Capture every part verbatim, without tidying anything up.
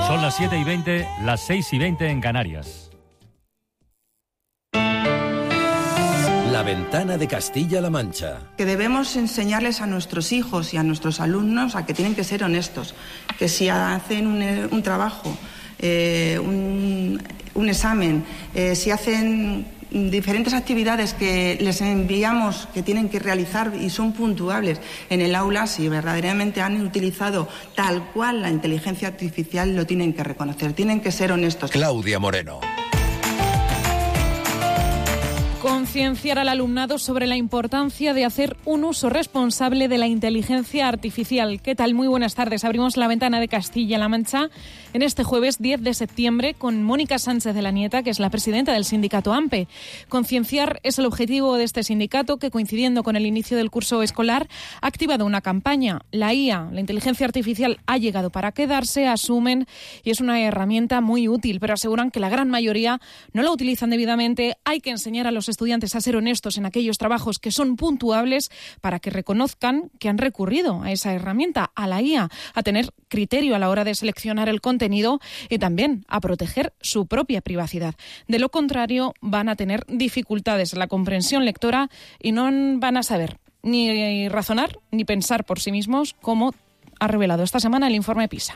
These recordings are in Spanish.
Son las siete y veinte, las seis y veinte en Canarias. La ventana de Castilla-La Mancha. Que debemos enseñarles a nuestros hijos y a nuestros alumnos a que tienen que ser honestos, que si hacen un, un trabajo, eh, un, un examen, eh, si hacen diferentes actividades que les enviamos que tienen que realizar y son puntuables en el aula, si verdaderamente han utilizado tal cual la inteligencia artificial, lo tienen que reconocer, tienen que ser honestos. Claudia Moreno. Concienciar al alumnado sobre la importancia de hacer un uso responsable de la inteligencia artificial. ¿Qué tal? Muy buenas tardes. Abrimos la ventana de Castilla-La Mancha en este jueves diez de septiembre con Mónica Sánchez de la Nieta, que es la presidenta del sindicato AMPE. Concienciar es el objetivo de este sindicato que, coincidiendo con el inicio del curso escolar, ha activado una campaña. La I A, la inteligencia artificial, ha llegado para quedarse, asumen, y es una herramienta muy útil, pero aseguran que la gran mayoría no la utilizan debidamente. Hay que enseñar a los estudiantes a ser honestos en aquellos trabajos que son puntuables para que reconozcan que han recurrido a esa herramienta, a la I A, a tener criterio a la hora de seleccionar el contenido y también a proteger su propia privacidad. De lo contrario, van a tener dificultades en la comprensión lectora y no van a saber ni razonar ni pensar por sí mismos, como ha revelado esta semana el informe PISA.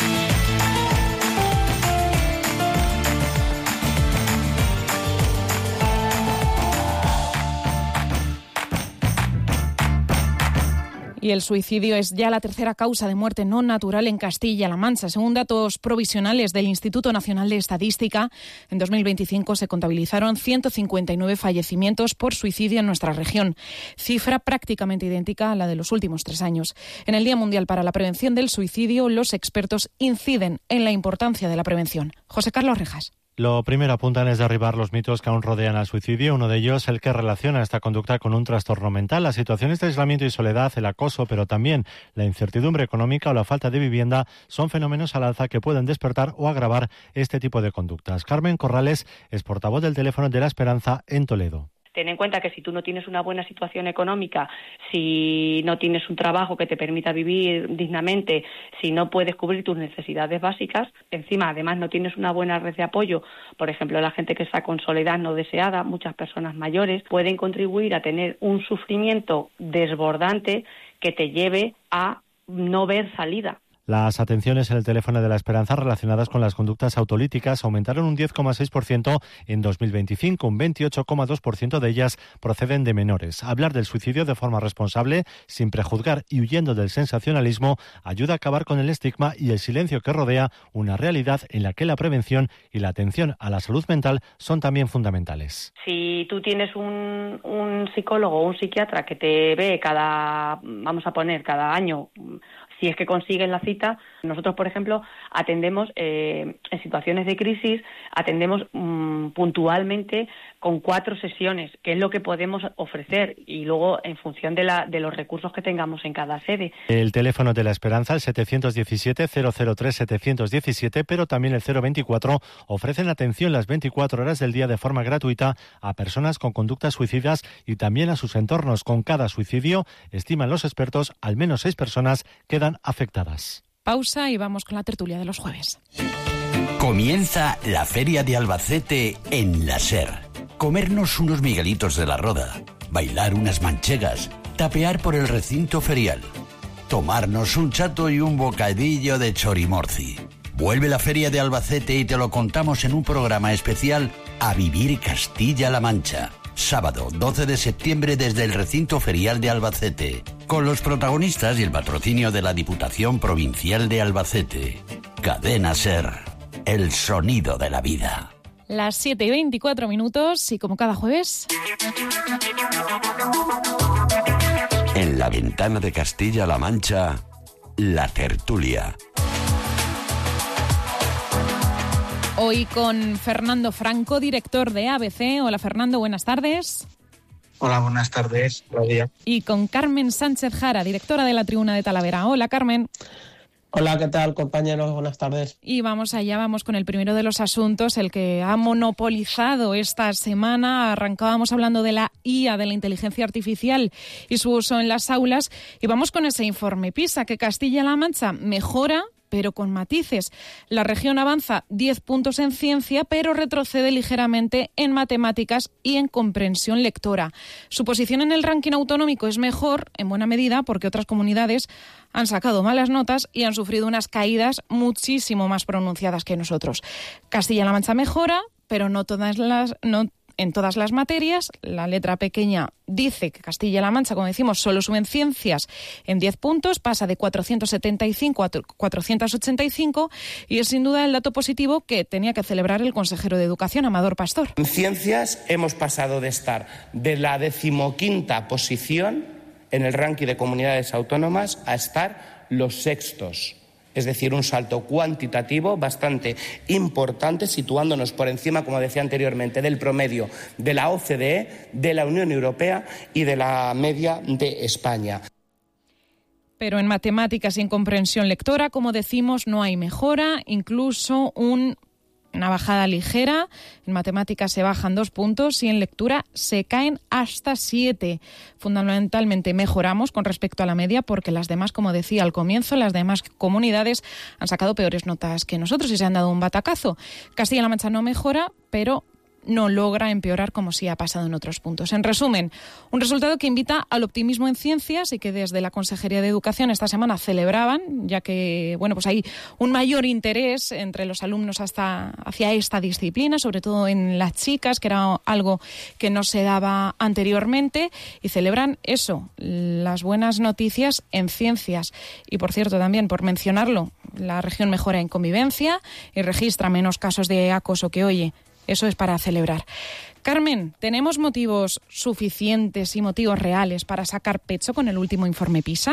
Y el suicidio es ya la tercera causa de muerte no natural en Castilla-La Mancha. Según datos provisionales del Instituto Nacional de Estadística, en dos mil veinticinco se contabilizaron ciento cincuenta y nueve fallecimientos por suicidio en nuestra región, cifra prácticamente idéntica a la de los últimos tres años. En el Día Mundial para la Prevención del Suicidio, los expertos inciden en la importancia de la prevención. José Carlos Rejas. Lo primero apuntan es derribar los mitos que aún rodean al suicidio, uno de ellos el que relaciona esta conducta con un trastorno mental. Las situaciones de aislamiento y soledad, el acoso, pero también la incertidumbre económica o la falta de vivienda son fenómenos al alza que pueden despertar o agravar este tipo de conductas. Carmen Corrales es portavoz del Teléfono de la Esperanza en Toledo. Ten en cuenta que si tú no tienes una buena situación económica, si no tienes un trabajo que te permita vivir dignamente, si no puedes cubrir tus necesidades básicas, encima además no tienes una buena red de apoyo, por ejemplo la gente que está con soledad no deseada, muchas personas mayores, pueden contribuir a tener un sufrimiento desbordante que te lleve a no ver salida. Las atenciones en el Teléfono de la Esperanza relacionadas con las conductas autolíticas aumentaron un diez coma seis por ciento en dos mil veinticinco, un veintiocho coma dos por ciento de ellas proceden de menores. Hablar del suicidio de forma responsable, sin prejuzgar y huyendo del sensacionalismo, ayuda a acabar con el estigma y el silencio que rodea una realidad en la que la prevención y la atención a la salud mental son también fundamentales. Si tú tienes un, un psicólogo o un psiquiatra que te ve cada, vamos a poner, cada año, si es que consiguen la cita, nosotros, por ejemplo, atendemos eh, en situaciones de crisis, atendemos mmm, puntualmente con cuatro sesiones, que es lo que podemos ofrecer, y luego en función de, la, de los recursos que tengamos en cada sede. El Teléfono de la Esperanza, el setecientos diecisiete cero cero tres setecientos diecisiete, pero también el cero veinticuatro, ofrecen atención las veinticuatro horas del día de forma gratuita a personas con conductas suicidas y también a sus entornos. Con cada suicidio, estiman los expertos, al menos seis personas quedan afectadas. Pausa y vamos con la tertulia de los jueves. Comienza la Feria de Albacete en la SER. Comernos unos miguelitos de la Roda, bailar unas manchegas, tapear por el recinto ferial, tomarnos un chato y un bocadillo de chorimorci. Vuelve la Feria de Albacete y te lo contamos en un programa especial A Vivir Castilla-La Mancha. Sábado doce de septiembre desde el recinto ferial de Albacete, con los protagonistas y el patrocinio de la Diputación Provincial de Albacete. Cadena SER, el sonido de la vida. Las siete y veinticuatro minutos y como cada jueves... En la ventana de Castilla-La Mancha, la tertulia. Hoy con Fernando Franco, director de A B C. Hola Fernando, buenas tardes. Hola, buenas tardes, Claudia. Y con Carmen Sánchez Jara, directora de la Tribuna de Talavera. Hola Carmen. Hola, ¿qué tal, compañeros? Buenas tardes. Y vamos allá, vamos con el primero de los asuntos, el que ha monopolizado esta semana. Arrancábamos hablando de la I A, de la inteligencia artificial y su uso en las aulas. Y vamos con ese informe PISA, que Castilla-La Mancha mejora, pero con matices. La región avanza diez puntos en ciencia, pero retrocede ligeramente en matemáticas y en comprensión lectora. Su posición en el ranking autonómico es mejor, en buena medida, porque otras comunidades han sacado malas notas y han sufrido unas caídas muchísimo más pronunciadas que nosotros. Castilla-La Mancha mejora, pero no todas las... No en todas las materias. La letra pequeña dice que Castilla-La Mancha, como decimos, solo sube en ciencias en diez puntos, pasa de cuatrocientos setenta y cinco a cuatrocientos ochenta y cinco, y es sin duda el dato positivo que tenía que celebrar el consejero de Educación, Amador Pastor. En ciencias hemos pasado de estar de la decimoquinta posición en el ranking de comunidades autónomas a estar los sextos. Es decir, un salto cuantitativo bastante importante, situándonos por encima, como decía anteriormente, del promedio de la O C D E, de la Unión Europea y de la media de España. Pero en matemáticas y en comprensión lectora, como decimos, no hay mejora, incluso un... una bajada ligera. En matemáticas se bajan dos puntos y en lectura se caen hasta siete. Fundamentalmente mejoramos con respecto a la media porque las demás, como decía al comienzo, las demás comunidades han sacado peores notas que nosotros y se han dado un batacazo. Castilla-La Mancha no mejora, pero no logra empeorar como sí ha pasado en otros puntos. En resumen, un resultado que invita al optimismo en ciencias y que desde la Consejería de Educación esta semana celebraban, ya que bueno, pues hay un mayor interés entre los alumnos hasta hacia esta disciplina, sobre todo en las chicas, que era algo que no se daba anteriormente, y celebran eso, las buenas noticias en ciencias. Y por cierto, también por mencionarlo, la región mejora en convivencia y registra menos casos de acoso que oye. Eso es para celebrar. Carmen, ¿tenemos motivos suficientes y motivos reales para sacar pecho con el último informe PISA?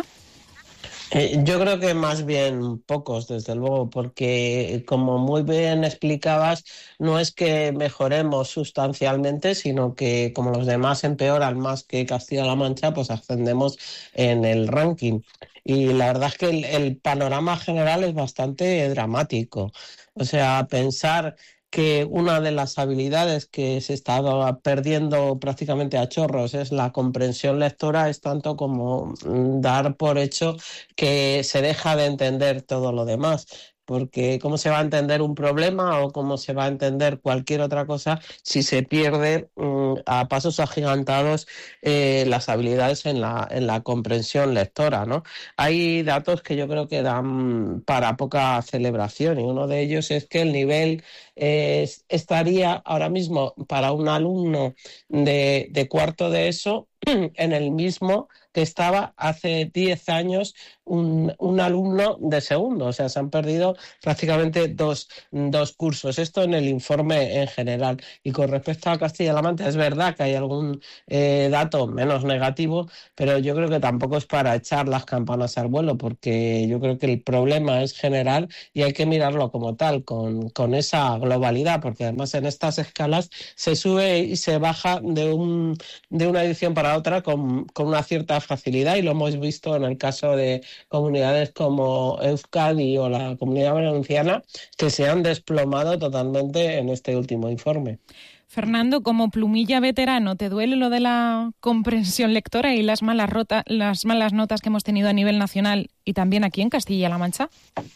Eh, yo creo que más bien pocos, desde luego, porque como muy bien explicabas, no es que mejoremos sustancialmente, sino que como los demás empeoran más que Castilla-La Mancha, pues ascendemos en el ranking. Y la verdad es que el, el panorama general es bastante dramático. O sea, pensar que una de las habilidades que se está perdiendo prácticamente a chorros es la comprensión lectora, es tanto como dar por hecho que se deja de entender todo lo demás. Porque ¿cómo se va a entender un problema o cómo se va a entender cualquier otra cosa si se pierde um, a pasos agigantados eh, las habilidades en la, en la comprensión lectora, ¿no? Hay datos que yo creo que dan para poca celebración y uno de ellos es que el nivel eh, estaría ahora mismo para un alumno de, de cuarto de ESO en el mismo que estaba hace diez años un, un alumno de segundo. O sea, se han perdido prácticamente dos, dos cursos. Esto en el informe en general. Y con respecto a Castilla-La Mancha, es verdad que hay algún eh, dato menos negativo, pero yo creo que tampoco es para echar las campanas al vuelo, porque yo creo que el problema es general y hay que mirarlo como tal, con, con esa globalidad, porque además en estas escalas se sube y se baja de, un, de una edición para otra con, con una cierta facilidad, y lo hemos visto en el caso de comunidades como Euskadi o la Comunidad Valenciana, que se han desplomado totalmente en este último informe. Fernando, como plumilla veterano, ¿te duele lo de la comprensión lectora y las malas, rota, las malas notas que hemos tenido a nivel nacional y también aquí en Castilla-La Mancha?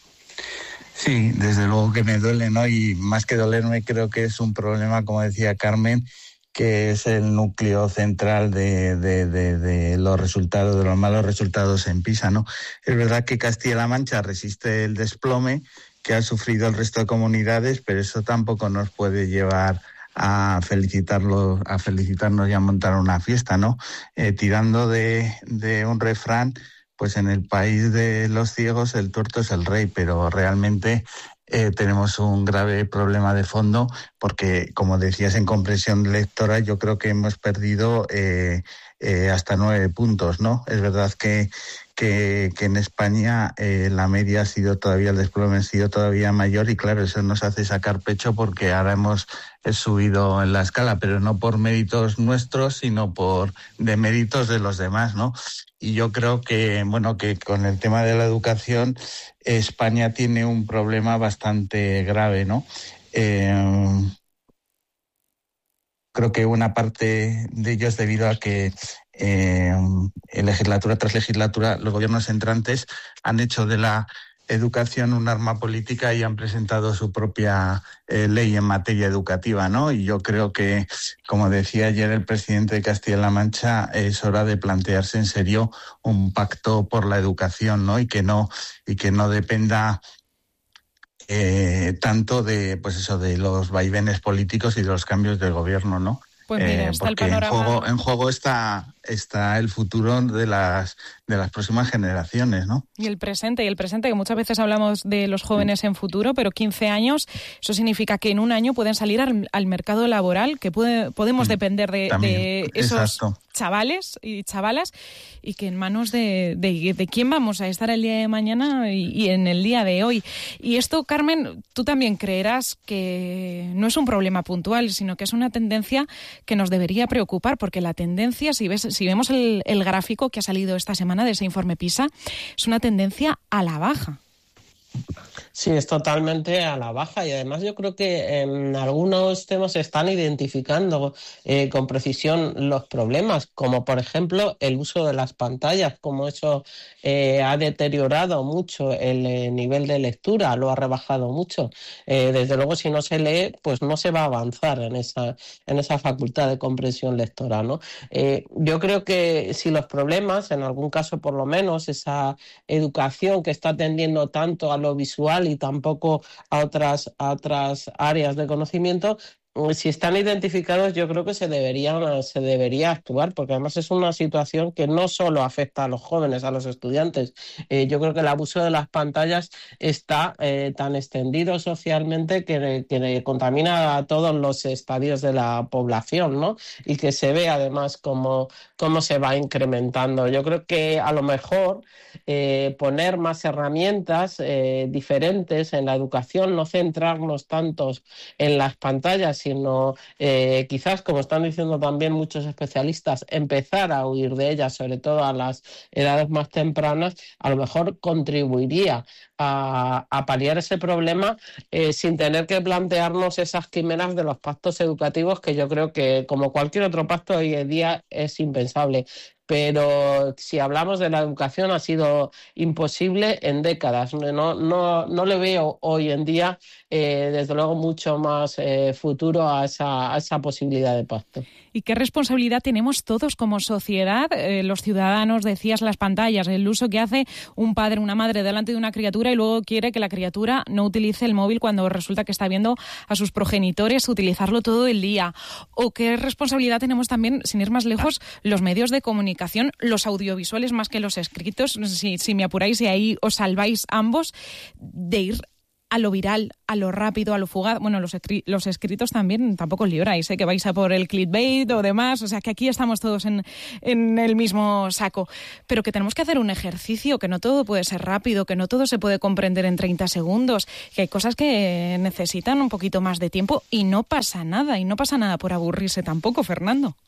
Sí, desde luego que me duele, ¿no? Y más que dolerme, creo que es un problema, como decía Carmen, que es el núcleo central de, de, de, de los resultados, de los malos resultados en PISA, ¿no? Es verdad que Castilla-La Mancha resiste el desplome que ha sufrido el resto de comunidades, pero eso tampoco nos puede llevar a felicitarlos, a felicitarnos y a montar una fiesta, ¿no? Eh, tirando de, de un refrán, pues en el país de los ciegos el tuerto es el rey, pero realmente Eh, tenemos un grave problema de fondo porque, como decías, en comprensión lectora yo creo que hemos perdido eh, eh, hasta nueve puntos, ¿no? Es verdad que, que, que en España eh, la media ha sido todavía, el desplome ha sido todavía mayor y claro, eso nos hace sacar pecho porque ahora hemos subido en la escala, pero no por méritos nuestros, sino por deméritos de los demás, ¿no? Y yo creo que, bueno, que con el tema de la educación, España tiene un problema bastante grave, ¿no? Eh, creo que una parte de ello es debido a que eh, legislatura tras legislatura los gobiernos entrantes han hecho de la educación un arma política y han presentado su propia eh, ley en materia educativa, ¿no? Y yo creo que, como decía ayer el presidente de Castilla-La Mancha, es hora de plantearse en serio un pacto por la educación, ¿no? Y que no, y que no dependa eh, tanto de, pues eso, de los vaivenes políticos y de los cambios del gobierno, ¿no? Pues mira, eh, está el porque panorama. en juego, en juego está, está el futuro de las, de las próximas generaciones, ¿no? Y el presente, y el presente, que muchas veces hablamos de los jóvenes en futuro, pero quince años, eso significa que en un año pueden salir al, al mercado laboral, que puede, podemos depender de, de esos Exacto. chavales y chavalas, y que en manos de, de, de quién vamos a estar el día de mañana y, y en el día de hoy. Y esto, Carmen, tú también creerás que no es un problema puntual, sino que es una tendencia que nos debería preocupar, porque la tendencia, si ves, si vemos el, el gráfico que ha salido esta semana de ese informe PISA, es una tendencia a la baja. Sí, es totalmente a la baja y además yo creo que en algunos temas se están identificando eh, con precisión los problemas, como por ejemplo el uso de las pantallas, como eso eh, ha deteriorado mucho el eh, nivel de lectura, lo ha rebajado mucho. Eh, desde luego, si no se lee, pues no se va a avanzar en esa, en esa facultad de comprensión lectora, ¿no? Eh, yo creo que si los problemas, en algún caso por lo menos, esa educación que está tendiendo tanto a lo visual y tampoco a otras, a otras áreas de conocimiento, si están identificados, yo creo que se debería, se debería actuar, porque además es una situación que no solo afecta a los jóvenes, a los estudiantes. Eh, yo creo que el abuso de las pantallas está eh, tan extendido socialmente que, que contamina a todos los estadios de la población, ¿no? Y que se ve además cómo, cómo se va incrementando. Yo creo que a lo mejor eh, poner más herramientas eh, diferentes en la educación, no centrarnos tantos en las pantallas, sino eh, quizás, como están diciendo también muchos especialistas, empezar a huir de ellas, sobre todo a las edades más tempranas, a lo mejor contribuiría a, a paliar ese problema eh, sin tener que plantearnos esas quimeras de los pactos educativos, que yo creo que, como cualquier otro pacto hoy en día, es impensable. Pero si hablamos de la educación, ha sido imposible en décadas. No, no, no le veo hoy en día, eh, desde luego, mucho más eh, futuro a esa, a esa posibilidad de pacto. ¿Y qué responsabilidad tenemos todos como sociedad, eh, los ciudadanos, decías, las pantallas, el uso que hace un padre, una madre delante de una criatura y luego quiere que la criatura no utilice el móvil cuando resulta que está viendo a sus progenitores utilizarlo todo el día? ¿O qué responsabilidad tenemos también, sin ir más lejos, los medios de comunicación, los audiovisuales más que los escritos, si, si me apuráis y ahí os salváis ambos, de ir a lo viral, a lo rápido, a lo fugaz? Bueno, los, escri- los escritos también tampoco os libráis, ¿eh? Que vais a por el clickbait o demás, o sea que aquí estamos todos en, en el mismo saco, pero que tenemos que hacer un ejercicio, que no todo puede ser rápido, que no todo se puede comprender en treinta segundos, que hay cosas que necesitan un poquito más de tiempo y no pasa nada, y no pasa nada por aburrirse tampoco, Fernando.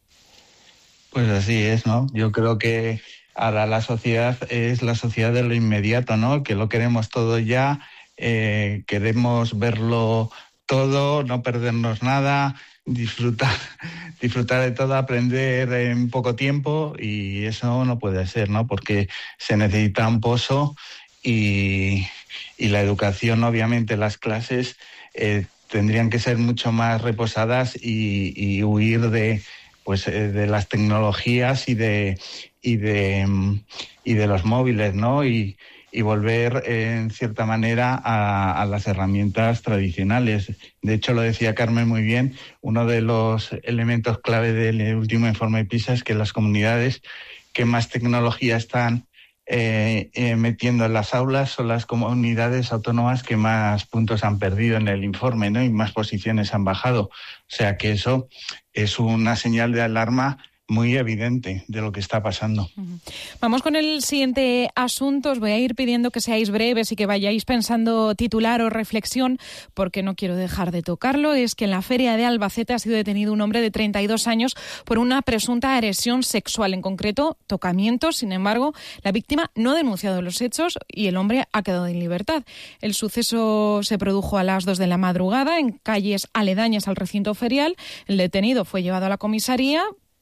Pues así es, ¿no? Yo creo que ahora la sociedad es la sociedad de lo inmediato, ¿no? Que lo queremos todo ya, eh, queremos verlo todo, no perdernos nada, disfrutar, disfrutar de todo, aprender en poco tiempo, y eso no puede ser, ¿no? Porque se necesita un pozo y, y la educación, obviamente, las clases eh, tendrían que ser mucho más reposadas y, y huir de pues de las tecnologías y de y de y de los móviles, ¿no? Y, y volver en cierta manera a, a las herramientas tradicionales. De hecho, lo decía Carmen muy bien, uno de los elementos clave del último informe PISA es que las comunidades que más tecnología están eh, eh, metiendo en las aulas son las comunidades autónomas que más puntos han perdido en el informe, ¿no? Y más posiciones han bajado. O sea que eso es una señal de alarma muy evidente de lo que está pasando. Vamos con el siguiente asunto. Os voy a ir pidiendo que seáis breves y que vayáis pensando titular o reflexión, porque no quiero dejar de tocarlo. Es que en la feria de Albacete ha sido detenido un hombre de treinta y dos años por una presunta agresión sexual, en concreto tocamientos. Sin embargo, la víctima no ha denunciado los hechos y el hombre ha quedado en libertad. El suceso se produjo a las dos de la madrugada en calles aledañas al recinto ferial. El detenido fue llevado a la comisaría,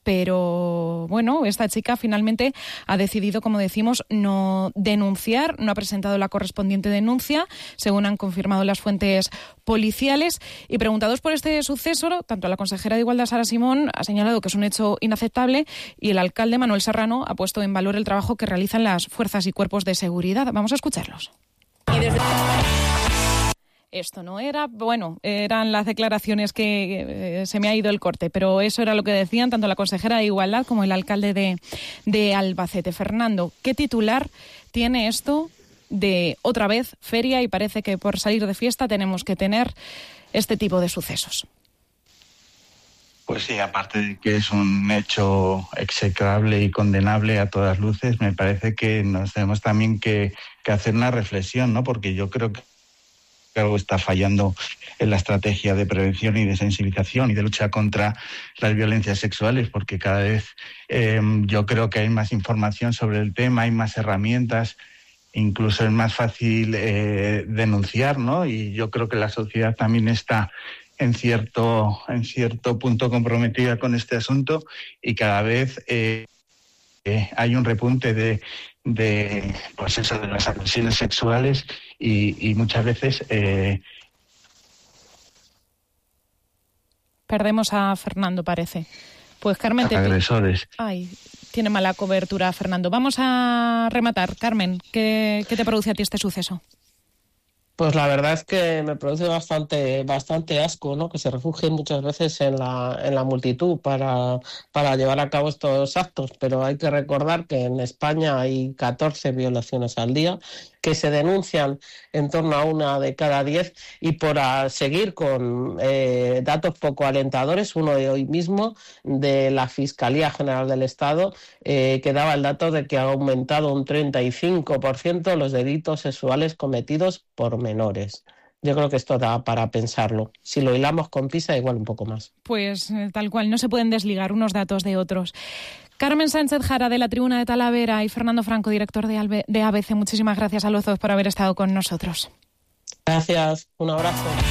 Pero bueno, esta chica finalmente ha decidido, como decimos, no denunciar, no ha presentado la correspondiente denuncia, según han confirmado las fuentes policiales. Y preguntados por este suceso, tanto la consejera de Igualdad, Sara Simón, ha señalado que es un hecho inaceptable y el alcalde, Manuel Serrano, ha puesto en valor el trabajo que realizan las fuerzas y cuerpos de seguridad. Vamos a escucharlos. Y desde... Esto no era, bueno, eran las declaraciones que eh, se me ha ido el corte, pero eso era lo que decían tanto la consejera de Igualdad como el alcalde de, de Albacete. Fernando, ¿qué titular tiene esto de otra vez feria y parece que por salir de fiesta tenemos que tener este tipo de sucesos? Pues sí, aparte de que es un hecho execrable y condenable a todas luces, me parece que nos tenemos también que, que hacer una reflexión, ¿no? Porque yo creo que que algo está fallando en la estrategia de prevención y de sensibilización y de lucha contra las violencias sexuales, porque cada vez eh, yo creo que hay más información sobre el tema, hay más herramientas, incluso es más fácil eh, denunciar, ¿no? Y yo creo que la sociedad también está en cierto, en cierto punto comprometida con este asunto y cada vez eh, eh, hay un repunte de de pues eso, de las agresiones sexuales y, y muchas veces eh... perdemos a Fernando, parece. Pues Carmen, te... agresores. Ay, tiene mala cobertura Fernando. Vamos a rematar. Carmen, ¿qué, qué te produce a ti este suceso? Pues la verdad es que me produce bastante bastante asco, ¿no? Que se refugien muchas veces en la en la multitud para, para llevar a cabo estos actos, pero hay que recordar que en España hay catorce violaciones al día, que se denuncian en torno a una de cada diez, y por a seguir con eh, datos poco alentadores, uno de hoy mismo de la Fiscalía General del Estado, eh, que daba el dato de que ha aumentado un treinta y cinco por ciento los delitos sexuales cometidos por menores. Yo creo que esto da para pensarlo. Si lo hilamos con PISA, igual un poco más. Pues eh, tal cual, no se pueden desligar unos datos de otros. Carmen Sánchez Jara, de la Tribuna de Talavera, y Fernando Franco, director de, Albe- de A B C, muchísimas gracias a los dos por haber estado con nosotros. Gracias, un abrazo.